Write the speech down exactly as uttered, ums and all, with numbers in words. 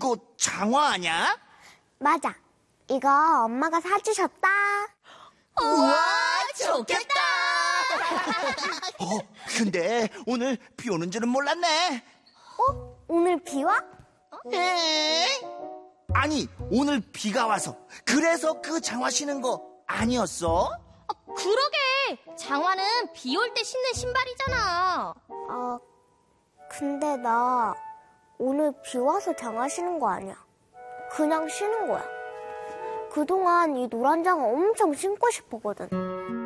그거 장화 아냐? 맞아. 이거 엄마가 사주셨다. 우와, 좋겠다. 어, 근데 오늘 비 오는 줄은 몰랐네. 어? 오늘 비 와? 에이? 아니, 오늘 비가 와서 그래서 그 장화 신은 거 아니었어? 아, 그러게. 장화는 비 올 때 신는 신발이잖아. 아, 근데 나 오늘 비 와서 장화 신은 거 아니야. 그냥 신은 거야. 그동안 이 노란 장화 엄청 신고 싶었거든.